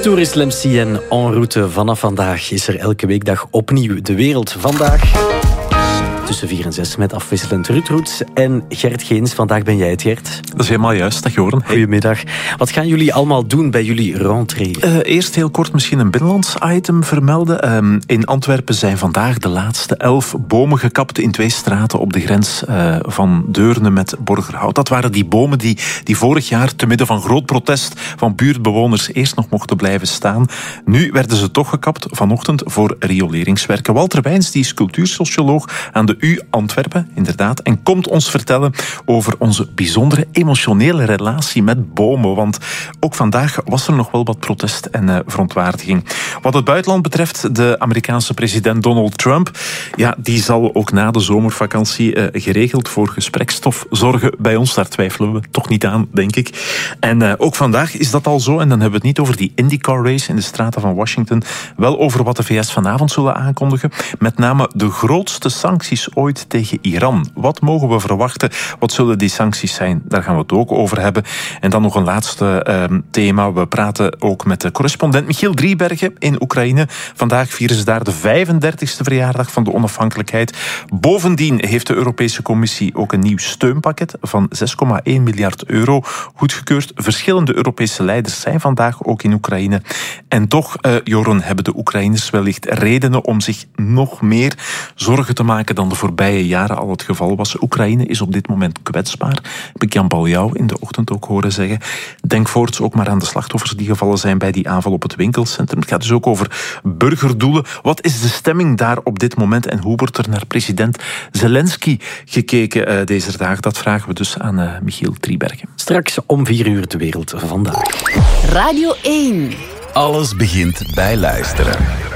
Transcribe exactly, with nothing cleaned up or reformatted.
Tourist Lemcy en En route. Vanaf vandaag is er elke weekdag opnieuw De Wereld Vandaag. Tussen vier en zes met afwisselend Ruud Roets en Gert Geens. Vandaag ben jij het, Gert. Dat is helemaal juist. Dag Joren. Hey. Goedemiddag. Wat gaan jullie allemaal doen bij jullie rentree? Uh, eerst heel kort misschien een binnenlands item vermelden. Um, in Antwerpen zijn vandaag de laatste elf bomen gekapt in twee straten op de grens uh, van Deurne met Borgerhout. Dat waren die bomen die, die vorig jaar te midden van groot protest van buurtbewoners eerst nog mochten blijven staan. Nu werden ze toch gekapt vanochtend voor rioleringswerken. Walter Wijns, die is cultuursocioloog aan de U Antwerpen, inderdaad, en komt ons vertellen over onze bijzondere emotionele relatie met bomen. Want ook vandaag was er nog wel wat protest en uh, verontwaardiging. Wat het buitenland betreft, de Amerikaanse president Donald Trump, ja, die zal ook na de zomervakantie uh, geregeld voor gesprekstof zorgen bij ons. Daar twijfelen we toch niet aan, denk ik. En uh, ook vandaag is dat al zo. En dan hebben we het niet over die IndyCar race in de straten van Washington. Wel over wat de V S vanavond zullen aankondigen. Met name de grootste sancties ooit tegen Iran. Wat mogen we verwachten? Wat zullen die sancties zijn? Daar gaan we het ook over hebben. En dan nog een laatste uh, thema. We praten ook met de correspondent Michiel Driebergen in Oekraïne. Vandaag vieren ze daar de vijfendertigste verjaardag van de onafhankelijkheid. Bovendien heeft de Europese Commissie ook een nieuw steunpakket van zes komma één miljard euro goedgekeurd. Verschillende Europese leiders zijn vandaag ook in Oekraïne. En toch, uh, Joren, hebben de Oekraïners wellicht redenen om zich nog meer zorgen te maken dan de voorbije jaren al het geval was. Oekraïne is op dit moment kwetsbaar. Heb ik Jan Baljouw in de ochtend ook horen zeggen. Denk voorts ook maar aan de slachtoffers die gevallen zijn bij die aanval op het winkelcentrum. Het gaat dus ook over burgerdoelen. Wat is de stemming daar op dit moment en hoe wordt er naar president Zelensky gekeken uh, deze dagen? Dat vragen we dus aan uh, Michiel Driebergen. Straks om vier uur De Wereld Vandaag. Radio één. Alles begint bij luisteren.